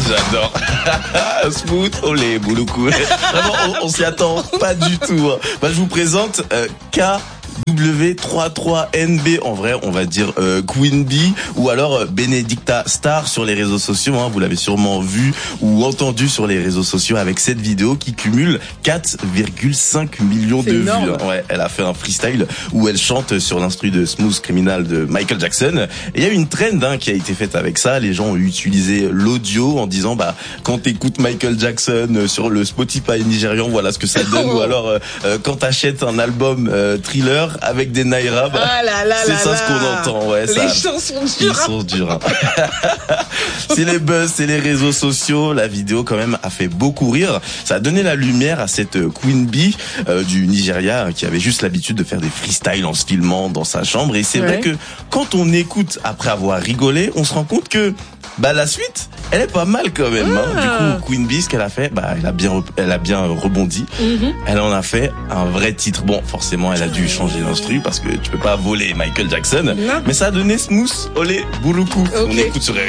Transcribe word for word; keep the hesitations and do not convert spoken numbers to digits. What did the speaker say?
J'adore. Smooth, olé, bouloukou. Vraiment, on, on s'y attend pas du tout. Hein. Bah, je vous présente euh, K W trente-trois N B, en vrai on va dire euh, Queen Bee, ou alors euh, Benedicta Star sur les réseaux sociaux, hein, vous l'avez sûrement vu ou entendu sur les réseaux sociaux avec cette vidéo qui cumule quatre virgule cinq millions C'est de énorme. vues. Ouais, elle a fait un freestyle où elle chante sur l'instru de Smooth Criminal de Michael Jackson, et il y a eu une trend hein, qui a été faite avec ça. Les gens ont utilisé l'audio en disant bah quand t'écoutes Michael Jackson sur le Spotify nigérian, voilà ce que ça donne, ou alors euh, quand t'achètes un album euh, Thriller avec des Naira, bah, Ah là là c'est là ça là. ce qu'on entend. Ouais, Les ça, chansons ils dures. sont durs. Hein. C'est les buzz, c'est les réseaux sociaux. La vidéo quand même a fait beaucoup rire. Ça a donné la lumière à cette Queen Bee euh, du Nigeria qui avait juste l'habitude de faire des freestyles en se filmant dans sa chambre. Et c'est Ouais. vrai que quand on écoute après avoir rigolé, on se rend compte que bah la suite, elle est pas mal quand même. Hein. Ah. Du coup, Queen Bee, ce qu'elle a fait, bah elle a bien, elle a bien rebondi. Mhm. Elle en a fait un vrai titre. Bon, forcément, elle a dû changer l'instru parce que tu peux pas voler Michael Jackson. Non. Mais ça a donné Smooth, olé, bouloukou. Ok. On écoute sur